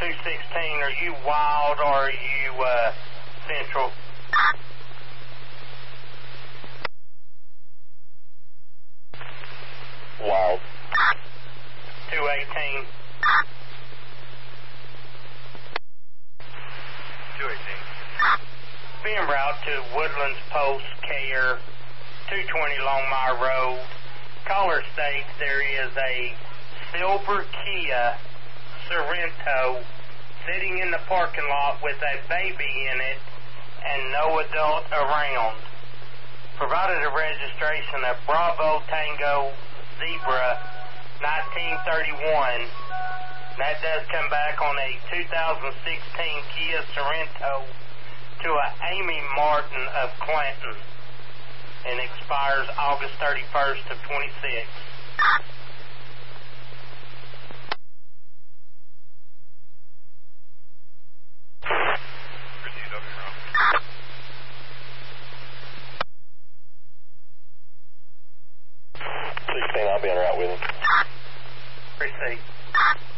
216, are you Wild or are you Central? Wild. 218. 218. Being route to Woodlands Post Care, 220 Longmire Road. Caller states there is a silver Kia Sorento sitting in the parking lot with a baby in it and no adult around. Provided a registration of Bravo Tango Zebra 1931. That does come back on a 2016 Kia Sorento to a Amy Martin of Clinton and expires August 31st of 26. I'll be en route with him. Proceed.